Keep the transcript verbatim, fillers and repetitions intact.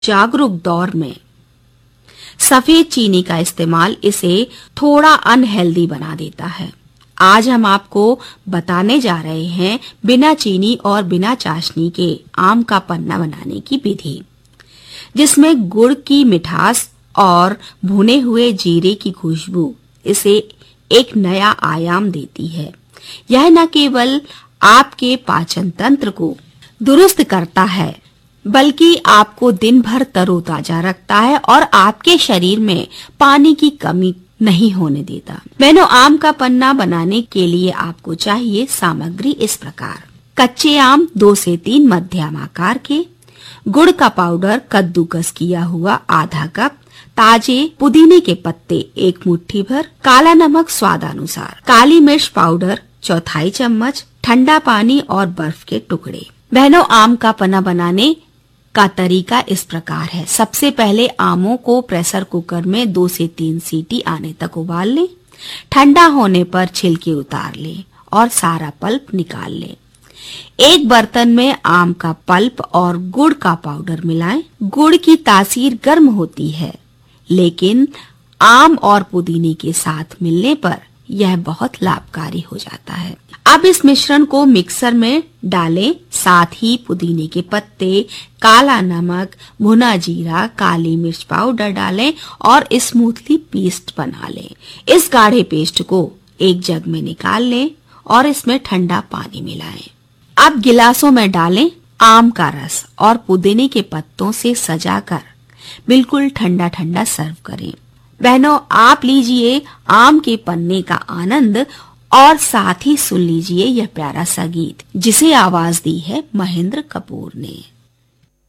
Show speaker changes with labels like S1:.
S1: जागरूक दौर में सफेद चीनी का इस्तेमाल इसे थोड़ा अनहेल्दी बना देता है। आज हम आपको बताने जा रहे हैं बिना चीनी और बिना चाशनी के आम का पन्ना बनाने की विधि, जिसमें गुड़ की मिठास और भुने हुए जीरे की खुशबू इसे एक नया आयाम देती है। यह न केवल आपके पाचन तंत्र को दुरुस्त करता है, बल्कि आपको दिन भर तरोताजा रखता है और आपके शरीर में पानी की कमी नहीं होने देता। बहनों, आम का पन्ना बनाने के लिए आपको चाहिए सामग्री इस प्रकार: कच्चे आम दो से तीन मध्यम आकार के, गुड़ का पाउडर कद्दूकस किया हुआ आधा कप, ताजे पुदीने के पत्ते एक मुट्ठी भर, काला नमक स्वादानुसार, काली मिर्च पाउडर चौथाई चम्मच, ठंडा पानी और बर्फ के टुकड़े। बहनों, आम का पन्ना बनाने का तरीका इस प्रकार है। सबसे पहले आमों को प्रेशर कुकर में दो से तीन सीटी आने तक उबाल लें। ठंडा होने पर छिलके उतार लें और सारा पल्प निकाल लें। एक बर्तन में आम का पल्प और गुड़ का पाउडर मिलाएं। गुड़ की तासीर गर्म होती है, लेकिन आम और पुदीने के साथ मिलने पर यह बहुत लाभकारी हो जाता है। अब इस मिश्रण को मिक्सर में डालें, साथ ही पुदीने के पत्ते, काला नमक, भुना जीरा, काली मिर्च पाउडर डालें और स्मूथली पेस्ट बना लें। इस गाढ़े पेस्ट को एक जग में निकाल लें और इसमें ठंडा पानी मिलाएं। अब गिलासों में डालें आम का रस और पुदीने के पत्तों से सजाकर बिल्कुल ठंडा ठंडा सर्व करें। बहनों, आप लीजिए आम के पन्ने का आनंद और साथ ही सुन लीजिए यह प्यारा सा गीत, जिसे आवाज दी है महेंद्र कपूर ने।